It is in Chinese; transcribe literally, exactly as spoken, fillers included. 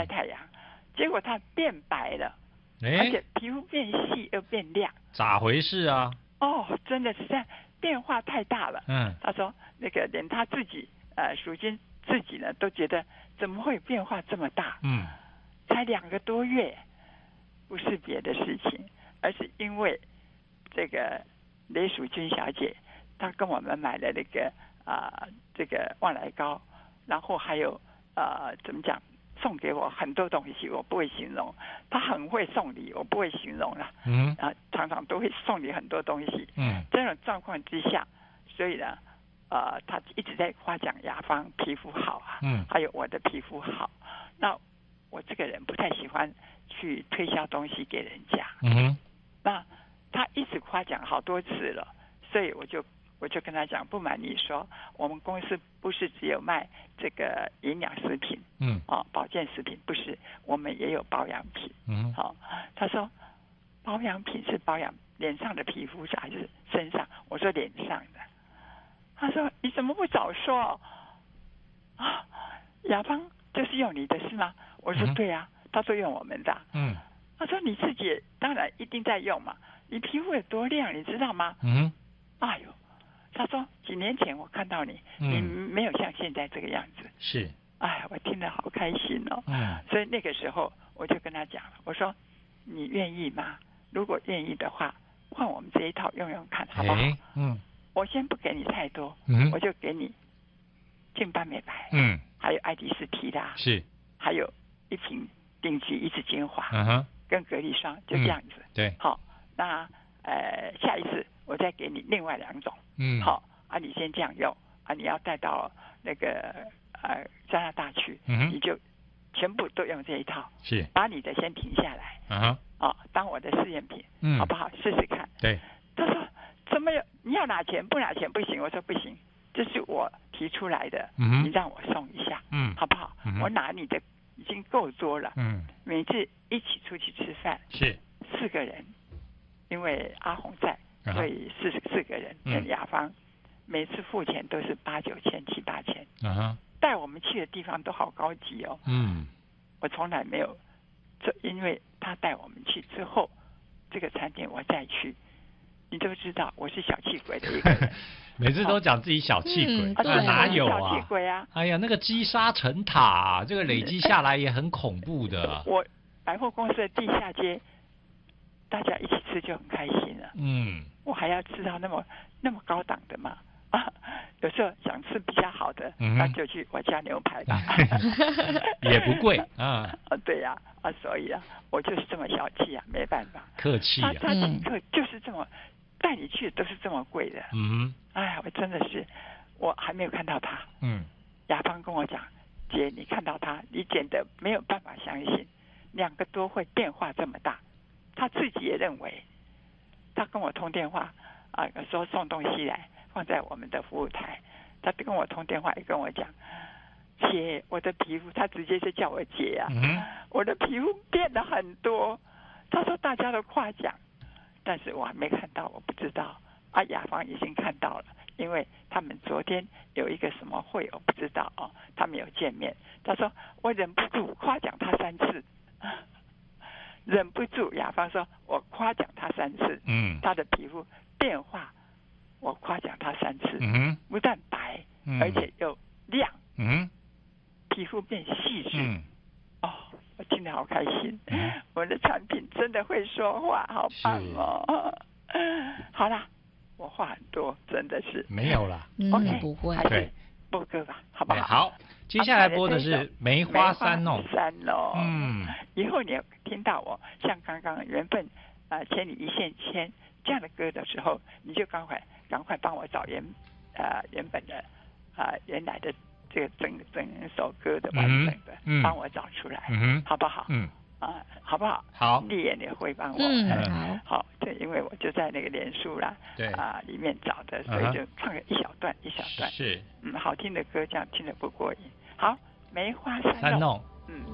晒太阳，结果它变白了，而且皮肤变细又变亮， 咋回事啊？ 哦，真的是这样，变化太大了。 嗯， 他说那个连他自己呃属金自己呢都觉得怎么会变化这么大？ 嗯， 才两个多月，不是别的事情，而是因为这个雷淑君小姐她跟我们买了那个啊、呃、这个旺来膏，然后还有呃怎么讲？送给我很多东西，我不会形容。他很会送礼，我不会形容了。 嗯， 啊，常常都会送你很多东西。 嗯， 这种状况之下，所以呢，呃，他一直在夸奖雅芳皮肤好啊， 嗯， 还有我的皮肤好。那我这个人不太喜欢去推销东西给人家。 嗯， 那他一直夸奖好多次了，所以我就。我就跟他讲，不瞒你说，我们公司不是只有卖这个营养食品， 嗯， 哦，保健食品不是，我们也有保养品， 嗯， 好、哦，他说保养品是保养脸上的皮肤还是身上？我说脸上的。他说你怎么不早说？啊，雅芳就是用你的是吗？我说对啊，他说用我们的， 嗯， 他说你自己当然一定在用嘛，你皮肤有多亮，你知道吗？ 嗯， 哎呦。他说：“几年前我看到你，嗯、你没有像现在这个样子。” 是， 哎，我听得好开心哦。 嗯， 所以那个时候我就跟他讲了，我说：“你愿意吗？如果愿意的话，换我们这一套用用看，好不好？” 嗯， 我先不给你太多， 嗯， 我就给你净斑美白， 嗯， 还有爱迪斯提拉， 是， 还有一瓶顶级一支精华， 嗯哼， 跟隔离霜，就这样子。 嗯、对， 好，那呃下一次我再给你另外两种。 嗯， 好啊，你先这样用啊，你要带到那个呃加拿大去， 嗯、 你就全部都用这一套， 是， 把你的先停下来， 啊， 啊，当我的试验品， 嗯， 好不好？试试看。 对， 他说怎么有你要拿钱不拿钱不行，我说不行，这是我提出来的， 嗯， 你让我送一下， 嗯， 好不好？ 嗯、 我拿你的已经够多了， 嗯， 每次一起出去吃饭是四个人，因为阿红在。所以四四个人跟雅芳，嗯、每次付钱都是八九千七八千， 啊， 带我们去的地方都好高级哦。 嗯， 我从来没有，这因为他带我们去之后，这个餐厅我再去，你都知道我是小气鬼的一个人。 每次都讲自己小气鬼， 嗯、 那哪有啊？ 小气鬼啊！ 哎呀，那个积沙成塔、啊，这个累积下来也很恐怖的。 我百货公司的地下街。大家一起吃就很开心了。 嗯， 我还要吃到那么那么高档的嘛？啊，有时候想吃比较好的， 嗯、 那就去我家牛排吧， 也不贵啊。 啊，对呀、啊，啊，所以啊，我就是这么小气啊，没办法。 客气啊。 他他请客就是这么带你去都是这么贵的。 嗯。 哎呀，我真的是，我还没有看到他。 嗯。 雅芳跟我讲，姐，你看到他，你简直没有办法相信，两个多会变化这么大。他自己也认为，他跟我通电话啊，说送东西来放在我们的服务台，他跟我通电话也跟我讲，姐，我的皮肤，他直接就叫我姐啊， 嗯、 我的皮肤变了很多。他说大家都夸奖，但是我还没看到，我不知道。啊，雅芳已经看到了，因为他们昨天有一个什么会，我不知道哦，他们有见面。他说我忍不住夸奖他三次。忍不住，雅芳说：“我夸奖他三次， 嗯， 他的皮肤变化，我夸奖他三次， 嗯， 不但白， 嗯、 而且又亮， 嗯， 皮肤变细致， 嗯， 哦，我听得好开心， 嗯、 我的产品真的会说话，好棒哦！好啦，我话很多，真的是没有啦、 嗯、 ，OK， 不会， 对，播歌吧，好不好？ 好。”接下来播的是梅花三弄， 三弄， 嗯， 以后你听到我像刚刚原本啊、呃、千里一线牵这样的歌的时候，你就赶快赶快帮我找原呃原本的啊、呃、原来的这个整整首歌的完整的， 嗯， 帮我找出来， 嗯， 好不好？ 嗯， 啊、呃，好不好？ 好， 丽妍也会帮我， 嗯， 呃、好，好，对，因为我就在那个脸书啦， 对啊、呃、里面找的，所以就唱了一小段一小段， 是， 嗯，好听的歌这样听得不过瘾。好，梅花三弄， 三弄， 嗯。